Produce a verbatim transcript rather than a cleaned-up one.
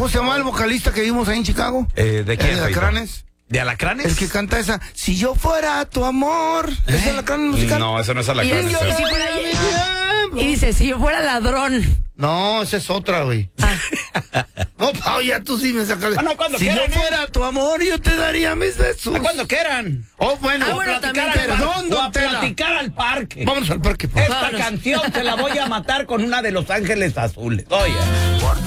¿Cómo se llama el vocalista que vimos ahí en Chicago? Eh, ¿De quién? ¿De Alacranes? ¿De Alacranes? El que canta esa, si yo fuera tu amor. ¿Es ¿Eh? Alacranes musical? No, eso no es Alacranes. Y, ¿eh? si fuera, y dice, si yo fuera ladrón. No, esa es otra, güey. Ah. No, Pau, ya tú sí me sacas. Ah, no, cuando si quieran, yo fuera tu amor, yo te daría mis besos. Ah, cuando quieran. Oh, bueno. Ah, bueno, a platicar también, al perdón, parque, don o a Tela. platicar al parque. Vamos al parque, Pau. Esta Vámonos. canción se la voy a matar con una de Los Ángeles Azules. Oye.